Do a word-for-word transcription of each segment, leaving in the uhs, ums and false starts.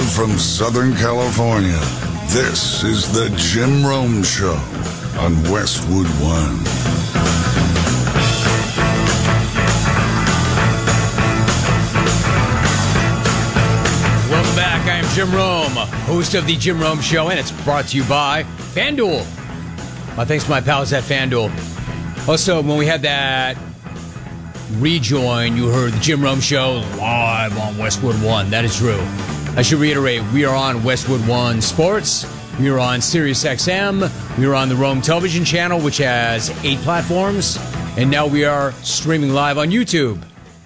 Live from Southern California, this is the Jim Rome Show on Westwood One. Welcome back. I am Jim Rome, host of the Jim Rome Show, and it's brought to you by FanDuel. My thanks to my pals at FanDuel. Also, when we had that rejoin, you heard the Jim Rome Show live on Westwood One. That is true. I should reiterate, we are on Westwood One Sports. We are on Sirius X M. We are on the Rome Television channel, which has eight platforms. And now we are streaming live on YouTube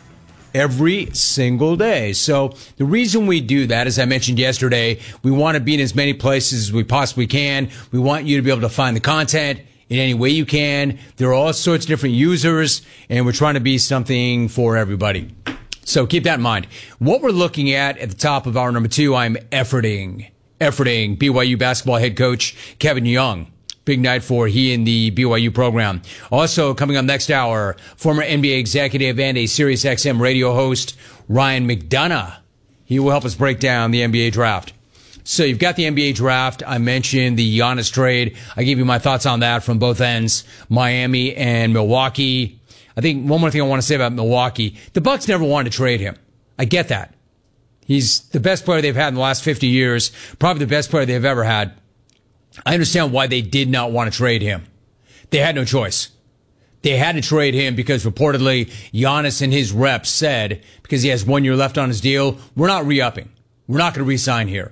every single day. So the reason we do that, as I mentioned yesterday, we want to be in as many places as we possibly can. We want you to be able to find the content in any way you can. There are all sorts of different users, and we're trying to be something for everybody. So keep that in mind. What we're looking at at the top of hour number two, I'm efforting, efforting B Y U basketball head coach Kevin Young. Big night for he and the B Y U program. Also coming up next hour, former N B A executive and a Sirius X M radio host, Ryan McDonough. He will help us break down the N B A draft. So you've got the N B A draft. I mentioned the Giannis trade. I gave you my thoughts on that from both ends, Miami and Milwaukee. I think one more thing I want to say about Milwaukee, the Bucks never wanted to trade him. I get that. He's the best player they've had in the last fifty years, probably the best player they've ever had. I understand why they did not want to trade him. They had no choice. They had to trade him because reportedly Giannis and his reps said, because he has one year left on his deal, we're not re-upping. We're not going to re-sign here.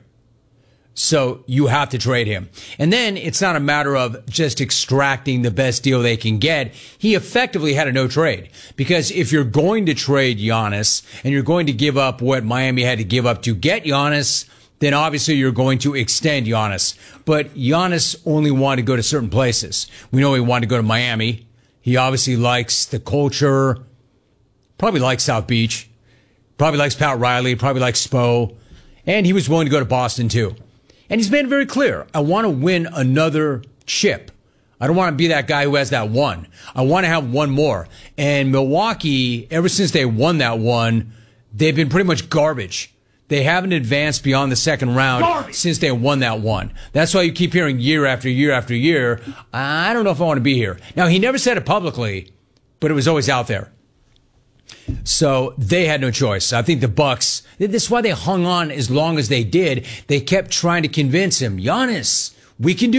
So you have to trade him. And then it's not a matter of just extracting the best deal they can get. He effectively had a no trade. Because if you're going to trade Giannis and you're going to give up what Miami had to give up to get Giannis, then obviously you're going to extend Giannis. But Giannis only wanted to go to certain places. We know he wanted to go to Miami. He obviously likes the culture, probably likes South Beach, probably likes Pat Riley, probably likes Spo, and he was willing to go to Boston too. And he's made it very clear, I want to win another chip. I don't want to be that guy who has that one. I want to have one more. And Milwaukee, ever since they won that one, they've been pretty much garbage. They haven't advanced beyond the second round garbage. Since they won that one. That's why you keep hearing year after year after year, I don't know if I want to be here. Now, he never said it publicly, but it was always out there. So they had no choice. I think the Bucks, this is why they hung on as long as they did. They kept trying to convince him, Giannis, we can do